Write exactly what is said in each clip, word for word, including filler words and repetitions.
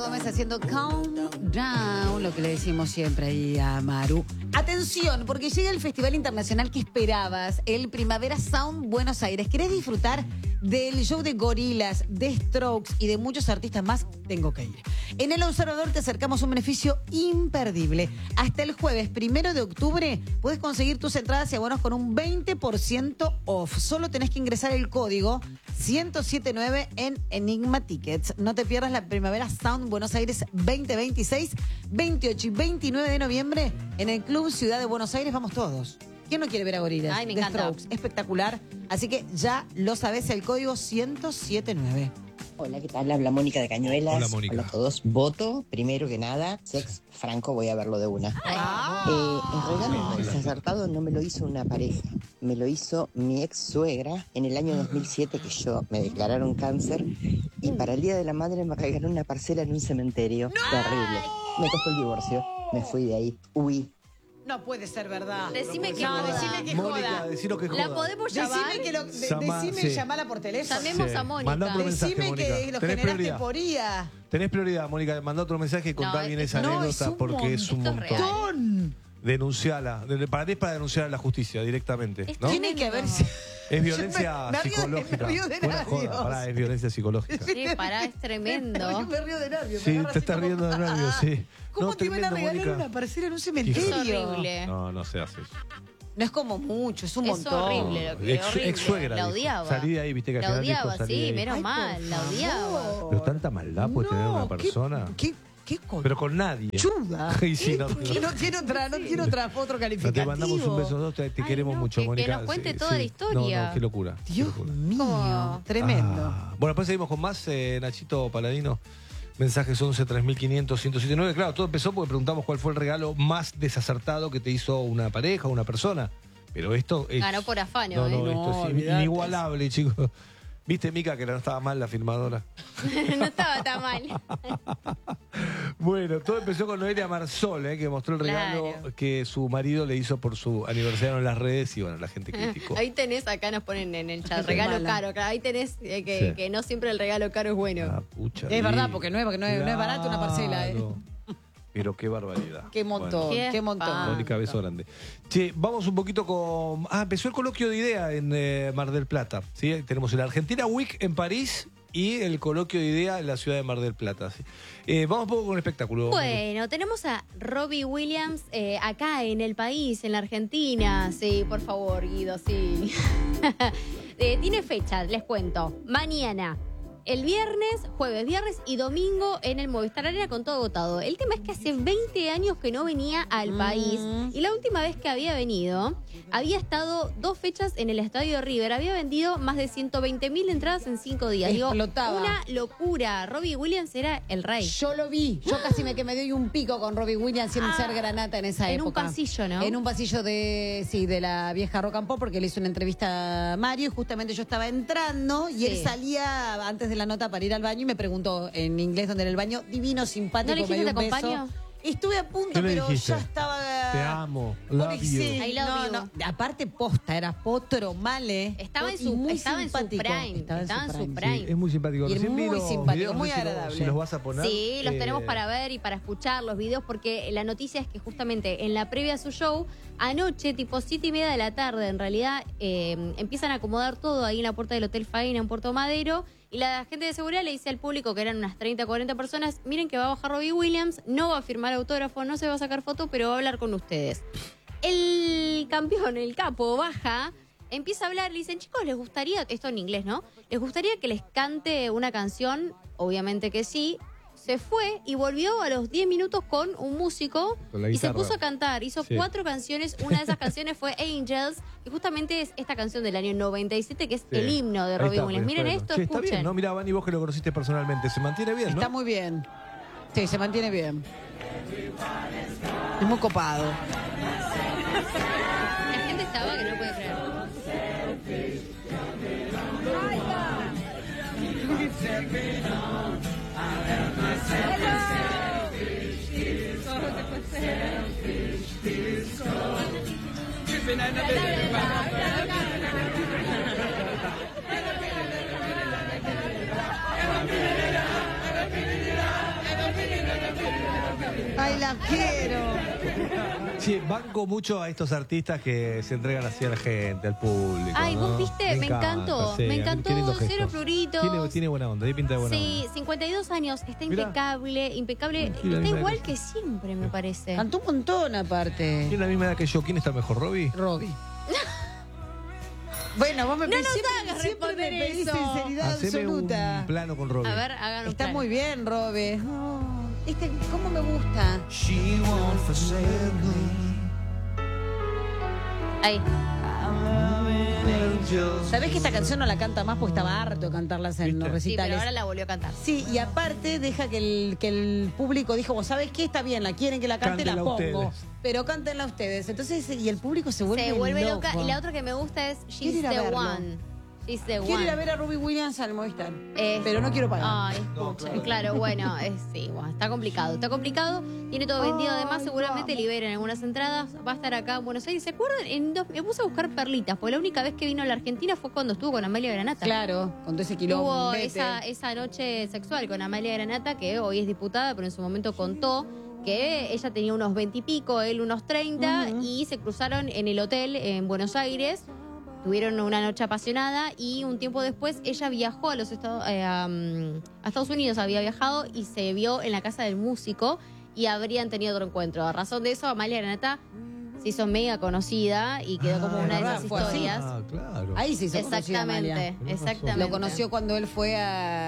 Gómez haciendo Countdown, lo que le decimos siempre ahí a Maru. Atención, porque llega el festival internacional que esperabas, el Primavera Sound Buenos Aires. ¿Querés disfrutar del show de Gorillaz, de Strokes y de muchos artistas más? Tengo que ir. En El Observador te acercamos un beneficio imperdible. Hasta el jueves primero de octubre puedes conseguir tus entradas y abonos con un veinte por ciento off. Solo tenés que ingresar el código ciento setenta y nueve en Enigma Tickets. No te pierdas la Primavera Sound Buenos Aires veinte veintiséis, veintiocho y veintinueve de noviembre en el Club Ciudad de Buenos Aires. Vamos todos. ¿Quién no quiere ver a Gorillaz? Ay, me The encanta. Strokes. Espectacular. Así que ya lo sabés, el código ciento setenta y nueve. Hola, ¿qué tal? Habla Mónica de Cañuelas. Hola, Mónica. Hola a todos. Voto, primero que nada, Sex Franco, voy a verlo de una. Ah. Eh, el regalo más desacertado no me lo hizo una pareja, me lo hizo mi ex suegra en el año dos mil siete, que yo me declararon cáncer, y para el Día de la Madre me regaló una parcela en un cementerio. Terrible. Me costó el divorcio, me fui de ahí, huí. No puede ser verdad. Decime que No, joda. decime que Mónica, joda. decilo que ¿La joda. podemos llamar? Decime que lo, de- Llama- decime sí. llamala por teléfono. Llamemos Sí. a Mónica. Mandá otro mensaje, Decime Mónica. que lo Tenés generaste prioridad. por I A. Tenés prioridad, Mónica. Mandá otro mensaje y contá No, bien es- esa no, anécdota es un porque es un montón. Esto es montón. real. Ton. Denunciala. De- Para ti es para denunciar a la justicia directamente, Es ¿no? Tiene que haber sido. Es violencia Me- me río de- psicológica. me río de Fuera nervios. joda, pará, es violencia psicológica. Sí, pará, es tremendo. Me río de nervios. Sí, me agarra te así estás como- riendo de nervios, sí. ¿Cómo No, te iban a tremendo, regalar Mónica. una parcela en un Es cementerio? horrible. No, no se hace eso. No es como mucho, es un Es montón. horrible lo que Ex, horrible. ex suegra. La dijo. odiaba. Salí de ahí, viste que al La final dijo, odiaba, salí de sí, ahí. menos Ay, mal, por la odiaba. favor. Pero tanta maldad puede tener una No, ¿qué- persona. ¿Qué, qué, con- Pero con nadie. chuda? Y sí, no, Y no tiene otra, no tiene otra otro No, calificativo. te mandamos un beso dos, te, te Ay, queremos no, mucho, que- que Mónica. nos cuente Sí, toda sí. la historia. No, no, qué locura. qué Dios locura. mío, ¿Cómo? tremendo. Ah, bueno, después seguimos con más, eh, Nachito Paladino. Mensajes once, tres mil quinientos, ciento setenta y nueve. Claro, todo empezó porque preguntamos cuál fue el regalo más desacertado que te hizo una pareja o una persona. Pero esto es... Ganó por afano, No, no, ¿eh? esto No, es olvidate. inigualable, chicos. ¿Viste, Mica, que no estaba mal la firmadora? No estaba tan mal. Bueno, todo empezó con Noelia Marsol, eh, que mostró el regalo Claro. que su marido le hizo por su aniversario en las redes y bueno, la gente criticó. Ahí tenés, acá nos ponen en el chat, Qué regalo mala. caro. Claro, ahí tenés eh, que, Sí. que no siempre el regalo caro es bueno. Ah, pucha Es verdad, vida. porque no es- porque no es- no es barato una parcela, ¿eh? Claro. Pero qué barbaridad. Qué montón, Qué qué montón. espanto. Mónica, beso grande. Che, vamos un poquito con... Ah, empezó el coloquio de idea en eh, Mar del Plata. ¿Sí? Tenemos el Argentina Week en París y el coloquio de idea en la ciudad de Mar del Plata. ¿sí? Eh, vamos un poco con el espectáculo. Bueno, tenemos a Robbie Williams eh, acá en el país, en la Argentina. Sí, por favor, Guido, sí. Eh, tiene fecha, les cuento. Mañana. El viernes, jueves, viernes y domingo en el Movistar Arena con todo agotado. El tema es que hace veinte años que no venía al Mm. país y la última vez que había venido había estado dos fechas en el Estadio River. Había vendido más de ciento veinte mil entradas en cinco días. Digo, Explotaba. una locura. Robbie Williams era el rey. Yo lo vi, yo casi me que me doy un pico con Robbie Williams en Ah, ser granata en esa en un época. pasillo, ¿no? En un pasillo de, sí, de la vieja Rock and Pop, porque le hizo una entrevista a Mario y justamente yo estaba entrando y Sí. él salía antes de la nota para ir al baño y me preguntó en inglés dónde era el baño, divino, simpático, ¿No le me dijiste dio un te beso. acompaño? Estuve a punto, ¿Qué le pero dijiste? ya estaba... Te amo, Porque love you. sí, I love no, you. no, aparte posta, era potro male. Estaba en y su- muy estaba en su simpático. prime, estaba en su prime. Sí, es muy simpático. Y Recién muy vi los simpático, videos, muy no sé si lo- agradable. Si los vas a poner. Sí, los eh, tenemos para ver y para escuchar los videos porque la noticia es que justamente en la previa a su show, anoche, tipo siete y media de la tarde, en realidad eh, empiezan a acomodar todo ahí en la puerta del Hotel Faena en Puerto Madero y la gente de seguridad le dice al público, que eran unas treinta, cuarenta personas, miren que va a bajar Robbie Williams, no va a firmar autógrafo, no se va a sacar foto, pero va a hablar con ustedes. El campeón, el capo, baja... Empieza a hablar, le dicen, chicos, ¿les gustaría, esto en inglés, ¿no? ¿Les gustaría que les cante una canción? Obviamente que sí. Se fue y volvió a los diez minutos con un músico Con la y se guitarra. puso a cantar. Hizo Sí. cuatro canciones. Una de esas canciones fue Angels, y justamente es esta canción del año noventa y siete, que es Sí. el himno de Ahí Robbie está, Williams. pues, Miren bueno. esto, Che, está escuchen. bien, ¿no? Mira, Vani, vos que lo conociste personalmente, se mantiene bien, ¿no? Está muy bien. Sí, se mantiene bien. Es muy copado. La gente estaba que no puede creer. Ay, la quiero. Sí, banco mucho a estos artistas que se entregan así a la gente, al público. Ay, ¿no? vos viste, me, encanta, encantó, sí, me encantó, qué lindo gesto. cero pruritos. Tiene, tiene buena onda, tiene pinta de buena Sí, onda. cincuenta y dos años, está Mirá. impecable, impecable. Sí, la Está misma igual edad. que siempre, me parece. Cantó un montón aparte. Tiene la misma edad que yo. ¿Quién está mejor, Robbie? Robbie. Bueno, vos me No pedís, nos siempre, hagas siempre me responder pedís eso. sinceridad Haceme absoluta. un plano con Robbie. A ver, hagan un Está plan. muy bien, Robe. Oh, este, ¿cómo me gusta? Ahí. ¿Sabés que esta canción no la canta más porque estaba harto de cantarlas en los ¿Viste? Sí, pero recitales? ahora la volvió a cantar. Sí, y aparte deja que el, que el público dijo, vos sabés qué, está bien, la quieren que la cante, Cántenla la pongo. ustedes. Pero cántenla ustedes. Entonces, y el público se vuelve Se vuelve loco. loca. Y la otra que me gusta es Quiero She's ir a the verlo. One. She's the Quiero One. ir a ver a Robbie Williams al Movistar. Eh, pero no quiero pagar. Ay, escucha, claro. bueno, es, sí, bueno, está complicado. Está complicado, tiene todo vendido. Además, Ay, seguramente vamos. liberen algunas entradas. Va a estar acá en Buenos Aires. ¿Se acuerdan? En dos- me puse a buscar perlitas, porque la única vez que vino a la Argentina fue cuando estuvo con Amalia Granata. Claro, con todo ese quilombo. Tuvo vete. esa, esa noche sexual con Amalia Granata, que hoy es diputada, pero en su momento contó que ella tenía unos veintipico, él unos treinta, Ujú. y se cruzaron en el hotel en Buenos Aires. Tuvieron una noche apasionada y un tiempo después ella viajó a los Estados, eh, a, mm, a Estados Unidos, había viajado y se vio en la casa del músico y habrían tenido otro encuentro. A razón de eso, Amalia Granata se hizo mega conocida y quedó como Ah, una de ¿verdad? esas Fue así. historias. Ah, claro. Ahí se hizo conocida Amalia. Exactamente, Tenés razón. exactamente. Lo conoció cuando él fue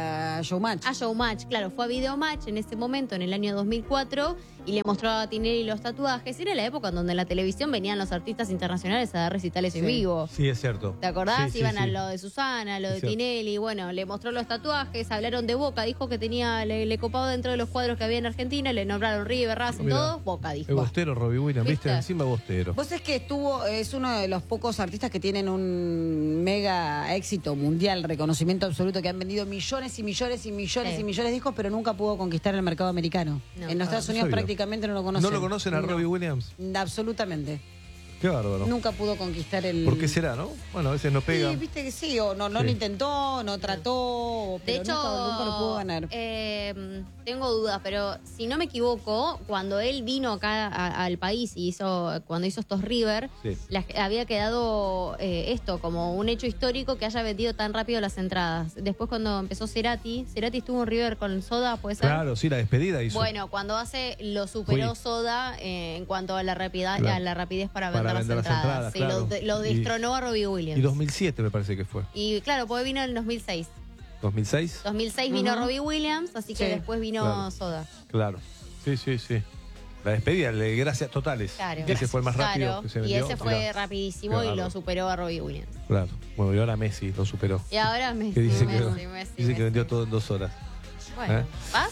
a Showmatch. A Showmatch, claro, fue a Videomatch en ese momento, en el año dos mil cuatro, y le mostró a Tinelli los tatuajes. Era la época en donde en la televisión venían los artistas internacionales a dar recitales en Sí. vivo. Sí, es cierto. ¿Te acordás? Sí, sí, Iban a sí. lo de Susana, a lo de Es cierto. Tinelli, bueno, le mostró los tatuajes, hablaron de Boca, dijo que tenía, le, le copaba dentro de los cuadros que había en Argentina, le nombraron River, Racing, Mirá. todo, Boca, Es dijo. bostero, Robbie Williams, ¿viste? ¿Viste? Encima bostero. Vos es que estuvo, es uno de los pocos artistas que tienen un mega éxito mundial, reconocimiento absoluto, que han vendido millones y millones y millones Sí. y millones de discos, pero nunca pudo conquistar el mercado americano. No. En los Estados Ah, no Unidos sabía. prácticamente no lo conocen. ¿No lo conocen a No. Robbie Williams? Absolutamente. Qué bárbaro. Nunca pudo conquistar el... ¿Por qué será, no? Bueno, a veces no pega. Sí, viste que sí, o no, no Sí. lo intentó, no trató, De pero hecho, nunca, nunca lo pudo ganar. eh, tengo dudas, pero si no me equivoco, cuando él vino acá a- al país y hizo, cuando hizo estos River, Sí. la- había quedado eh, esto como un hecho histórico que haya vendido tan rápido las entradas. Después cuando empezó Cerati, Cerati estuvo en River con Soda, ¿puede ser? Claro, sí, la despedida hizo. Bueno, cuando hace lo superó Fui. Soda eh, en cuanto a la rapidez, Claro. a la rapidez para, Para vender, vender las las entradas. entradas, Sí, claro. lo, de- lo Y- destronó a Robbie Williams. Y dos mil siete me parece que fue. Y claro, porque vino en el dos mil seis. ¿dos mil seis? dos mil seis vino Ujú. Robbie Williams, así que Sí. después vino Claro. Soda. Claro. Sí, sí, sí. La despedida, le gracias totales. Claro. Ese fue el más rápido Claro, que se y vendió. ese fue Mirá. rapidísimo Qué y lo bárbaro. superó a Robbie Williams. Claro. Bueno, y ahora Messi lo superó. Y ahora Messi, Que dice, Messi, que, Messi, dice Messi. que vendió todo en dos horas. Bueno, ¿Eh? ¿vas?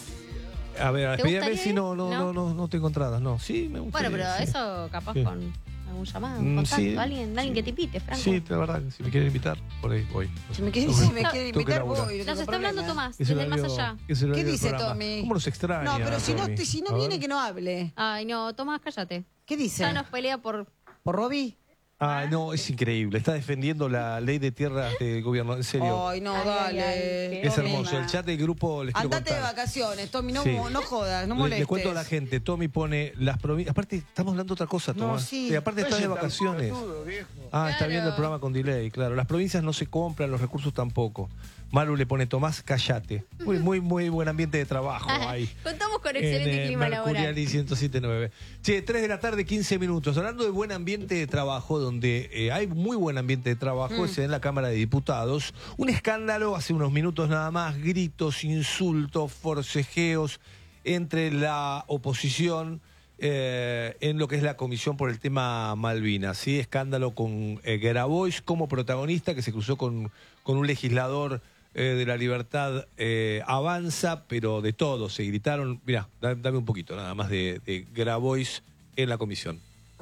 A ver, a la ¿Te despedida de gustaría Messi ir? no, no, ¿No? no, no, no tengo entradas, no. Sí, me gusta. Bueno, pero eso capaz Sí. con algún llamado, Mm, un contacto, sí, alguien, alguien sí. que te invite, Franco. Sí, la verdad, que si me quieren invitar, por ahí voy. Si me quiere, Tengo si que- me quiere tengo que invitar, laburar. voy. no Nos tengo está hablando problema. Tomás, Es el desde el más horario- allá. es el ¿Qué horario del dice programa. Tommy? ¿Cómo nos extraña? No, pero si no, Tommy? si no A ver. viene, que no hable. Ay, no, Tomás, cállate. ¿Qué dice? Ya nos pelea por... ¿Por Robbie? Ah, no, es increíble. Está defendiendo la ley de tierras del gobierno, en serio. Ay, no, Ay, ay, dale. ay, qué Es Tommy. hermoso. El chat del grupo les quiero Andate de contar. vacaciones, Tommy, no, Sí. no jodas, no Le- molestes. Le cuento a la gente, Tommy pone las provincias. Aparte, estamos hablando de otra cosa, No, Tomás. sí. Y aparte estás de vacaciones. Ah, está Claro. viendo el programa con delay, claro. Las provincias no se compran, los recursos tampoco. Maru le pone, Tomás, callate. Muy, muy, muy buen ambiente de trabajo ahí. Contamos con En, excelente eh, clima laboral. Mercurial ciento siete punto nueve. Che, tres de la tarde, quince minutos. Hablando de buen ambiente de trabajo, donde eh, hay muy buen ambiente de trabajo, Mm. es en la Cámara de Diputados. Un escándalo hace unos minutos nada más, gritos, insultos, forcejeos entre la oposición eh, en lo que es la comisión por el tema Malvinas. ¿Sí? Escándalo con eh, Grabois como protagonista, que se cruzó con, con un legislador eh, de la Libertad eh, Avanza, pero de todo. Se gritaron, mirá, da- dame un poquito nada más de, de Grabois en la comisión.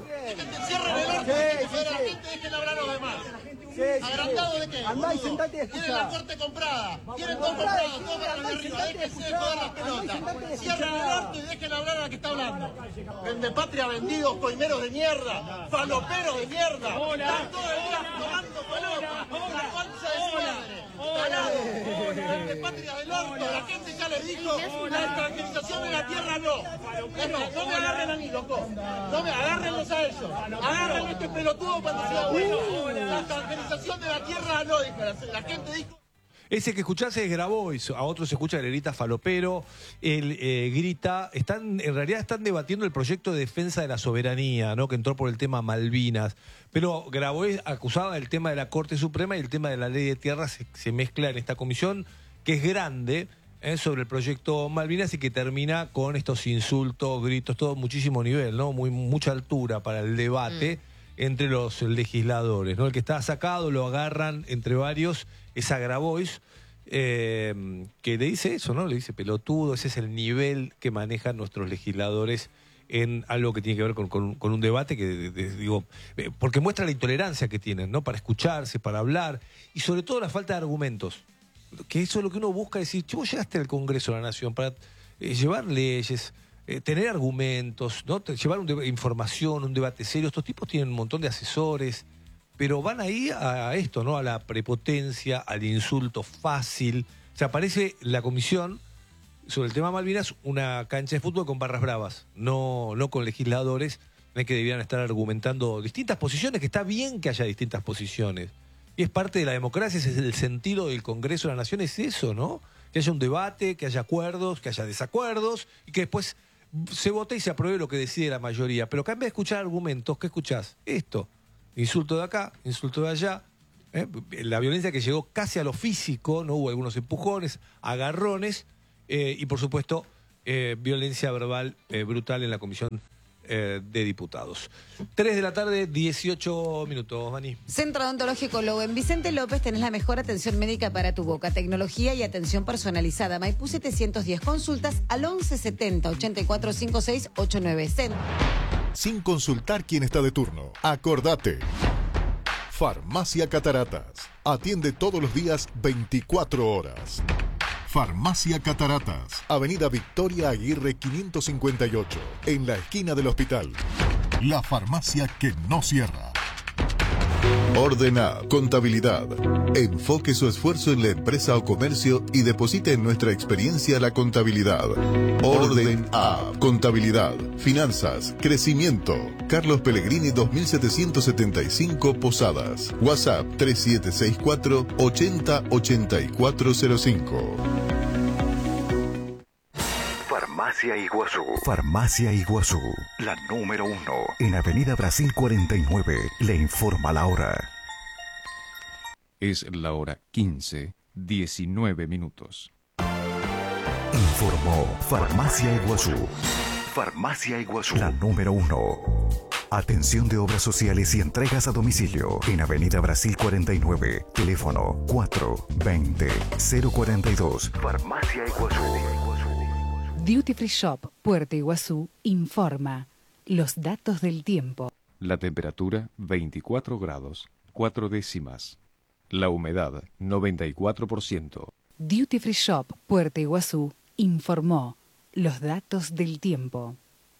Cierren el orto, que fuera la gente, dejen hablar a los demás. ¿Agrandado de qué? Andá y boludo? sentate y Tienen escuchá. la corte comprada. Tienen todo comprado, todo para los de arriba. Déjense de joder las pelotas. Cierren el orto y dejen hablar a la que está hablando. Vende patria vendidos, coimeros de mierda. Faloperos de mierda. Están todo el día tomando falopa. La concha de su madre. Tarado. Vende patria del orto. La gente ya les dijo, la extranjerización de la tierra no. Es más, no me mí, loco. No me, agárrenlos a ellos. Agárrenlo a este pelotudo cuando sea bueno. La organización de la tierra no, dijo. La, la gente dijo... Ese que escuchás es Grabois, a otros se escucha Lerita Falopero, él eh, grita, están, en realidad están debatiendo el proyecto de defensa de la soberanía, ¿no? Que entró por el tema Malvinas, pero Grabois acusaba del tema de la Corte Suprema y el tema de la ley de tierras se, se mezcla en esta comisión, que es grande, ¿eh? Sobre el proyecto Malvinas y que termina con estos insultos, gritos, todo muchísimo nivel, ¿no? Muy, mucha altura para el debate mm. entre los legisladores, ¿no? El que está sacado lo agarran entre varios, es a Grabois, eh, que le dice eso, ¿no? Le dice pelotudo, ese es el nivel que manejan nuestros legisladores en algo que tiene que ver con, con, con un debate que, de, de, digo, eh, porque muestra la intolerancia que tienen, ¿no? Para escucharse, para hablar, y sobre todo la falta de argumentos. Que eso es lo que uno busca, decir, vos llegaste al Congreso de la Nación para eh, llevar leyes, eh, tener argumentos, ¿no? Llevar un información, un debate serio. Estos tipos tienen un montón de asesores, pero van ahí a esto, ¿no? A la prepotencia, al insulto fácil. O sea, parece la comisión sobre el tema Malvinas una cancha de fútbol con barras bravas, no, no con legisladores que debían estar argumentando distintas posiciones, que está bien que haya distintas posiciones. Y es parte de la democracia, ese es el sentido del Congreso de la Nación, es eso, ¿no? Que haya un debate, que haya acuerdos, que haya desacuerdos, y que después se vote y se apruebe lo que decide la mayoría. Pero que en vez de escuchar argumentos, ¿qué escuchás? Esto. Insulto de acá, insulto de allá. ¿eh? La violencia que llegó casi a lo físico, ¿no? Hubo algunos empujones, agarrones, eh, y por supuesto, eh, violencia verbal eh, brutal en la Comisión eh, de Diputados. tres de la tarde, dieciocho minutos, Mani. Centro Odontológico Lobo. En Vicente López tenés la mejor atención médica para tu boca, tecnología y atención personalizada. Maipú setecientos diez, consultas al once setenta, ochenta y cuatro cincuenta y seis ochenta y nueve. Centro. Sin consultar quién está de turno. Acordate. Farmacia Cataratas. Atiende todos los días veinticuatro horas. Farmacia Cataratas. Avenida Victoria Aguirre quinientos cincuenta y ocho. En la esquina del hospital. La farmacia que no cierra. Ordena Contabilidad. Enfoque su esfuerzo en la empresa o comercio y deposite en nuestra experiencia la contabilidad. Orden A. Contabilidad, finanzas, crecimiento. Carlos Pellegrini dos mil setecientos setenta y cinco Posadas. WhatsApp tres siete seis cuatro, ochenta, ochenta y cuatro cero cinco. Farmacia Iguazú. Farmacia Iguazú. La número uno. En Avenida Brasil cuarenta y nueve. Le informa la hora. Es la hora quince, diecinueve minutos. Informó Farmacia Iguazú. Farmacia Iguazú. La número uno. Atención de obras sociales y entregas a domicilio. En Avenida Brasil cuarenta y nueve. Teléfono cuatro veinte, cero cuarenta y dos. Farmacia Iguazú. Duty Free Shop, Puerto Iguazú, informa los datos del tiempo. La temperatura veinticuatro grados, cuatro décimas. La humedad noventa y cuatro por ciento. Duty Free Shop, Puerto Iguazú, informó los datos del tiempo.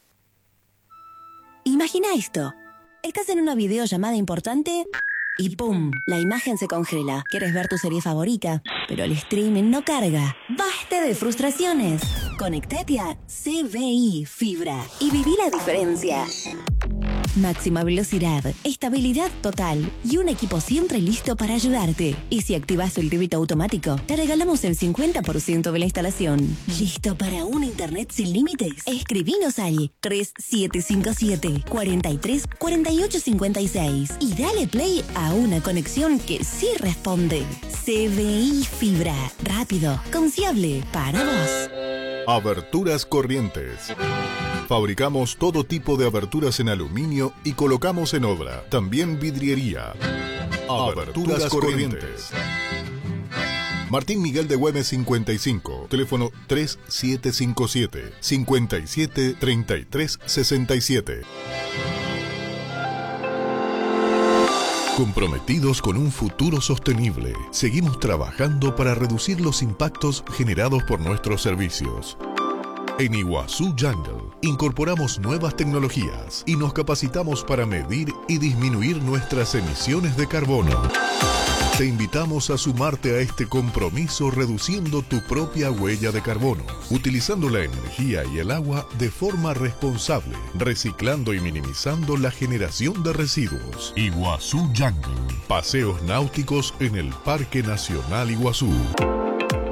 Imagina esto. Estás en una videollamada importante y ¡pum! La imagen se congela. Quieres ver tu serie favorita, pero el streaming no carga. ¡Basta de frustraciones! Conectate a C B I Fibra y viví la diferencia. Máxima velocidad, estabilidad total y un equipo siempre listo para ayudarte. Y si activas el débito automático, te regalamos el cincuenta por ciento de la instalación. ¿Listo para un internet sin límites? Escribinos al tres siete cinco siete, cuatro tres, cuatro ocho cinco seis y dale play a una conexión que sí responde. C B I Fibra, rápido, confiable, para vos. Aberturas Corrientes. Fabricamos todo tipo de aberturas en aluminio y colocamos en obra. También vidriería. Aberturas Corrientes. Martín Miguel de Güemes cincuenta y cinco. Teléfono tres siete cinco siete, cinco siete, tres tres seis siete. Comprometidos con un futuro sostenible, seguimos trabajando para reducir los impactos generados por nuestros servicios. En Iguazú Jungle incorporamos nuevas tecnologías y nos capacitamos para medir y disminuir nuestras emisiones de carbono. Te invitamos a sumarte a este compromiso reduciendo tu propia huella de carbono, utilizando la energía y el agua de forma responsable, reciclando y minimizando la generación de residuos. Iguazú Jungle. Paseos náuticos en el Parque Nacional Iguazú.